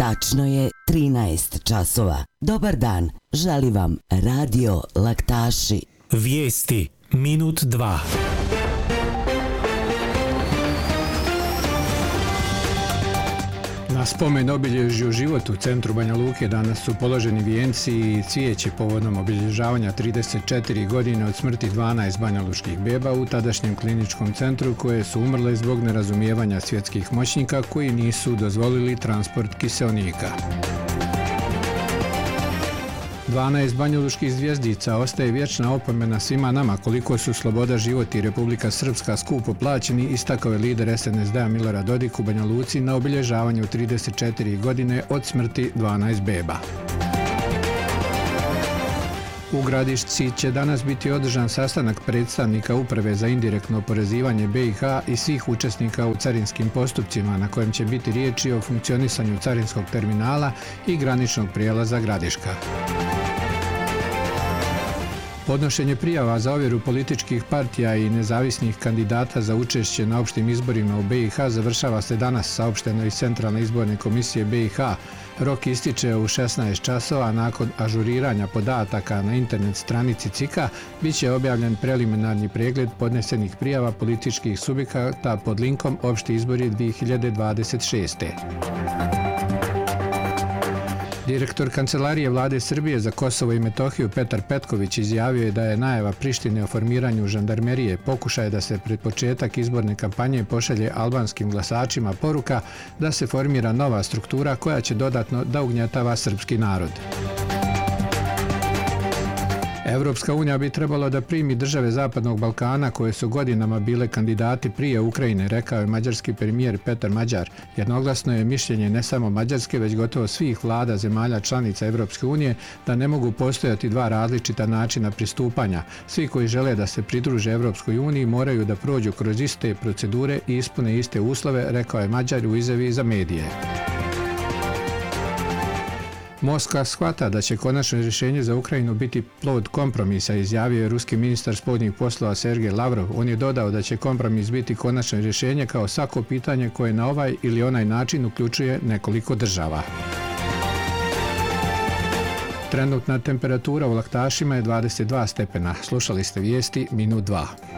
Tačno je 13 časova. Dobar dan, želi vam Radio Laktaši. Vijesti minut 2. Na spomen obilježju životu u centru Banja Luke danas su položeni vijenci i cvijeće povodom obilježavanja 34 godine od smrti 12 banjaluških beba u tadašnjem kliničkom centru koje su umrle zbog nerazumijevanja svjetskih moćnika koji nisu dozvolili transport kiseonika. 12 banjaluških zvjezdica ostaje vječna opomena svima nama koliko su sloboda, život i Republika Srpska skupo plaćeni, istakao je lider SNSD-a Milorad Dodik u Banja Luci na obilježavanju 34 godine od smrti 12 beba. U Gradišci će danas biti održan sastanak predstavnika Uprave za indirektno oporezivanje BiH i svih učesnika u carinskim postupcima na kojem će biti riječi o funkcionisanju carinskog terminala i graničnog prijelaza Gradiška. Podnošenje prijava za ovjeru političkih partija i nezavisnih kandidata za učešće na opštim izborima u BiH završava se danas, saopšteno iz Centralne izborne komisije BiH. Rok ističe u 16 časova, nakon ažuriranja podataka na internet stranici CIK-a bit će objavljen preliminarni pregled podnesenih prijava političkih subjekata pod linkom Opšti izbori 2026. Direktor Kancelarije Vlade Srbije za Kosovo i Metohiju Petar Petković izjavio je da je najava Prištine o formiranju žandarmerije pokušaj da se pred početak izborne kampanje pošalje albanskim glasačima poruka da se formira nova struktura koja će dodatno da ugnjetava srpski narod. Evropska unija bi trebalo da primi države Zapadnog Balkana koje su godinama bile kandidati prije Ukrajine, rekao je mađarski premijer Petar Mađar. Jednoglasno je mišljenje ne samo Mađarske, već gotovo svih vlada zemalja članica Evropske unije da ne mogu postojati dva različita načina pristupanja. Svi koji žele da se pridruže Evropskoj uniji moraju da prođu kroz iste procedure i ispune iste uslove, rekao je Mađar u izjavi za medije. Moskva shvata da će konačno rješenje za Ukrajinu biti plod kompromisa, izjavio je ruski ministar spoljnih poslova Sergej Lavrov. On je dodao da će kompromis biti konačno rješenje kao svako pitanje koje na ovaj ili onaj način uključuje nekoliko država. Trenutna temperatura u Laktašima je 22 stepena. Slušali ste vijesti minut 2.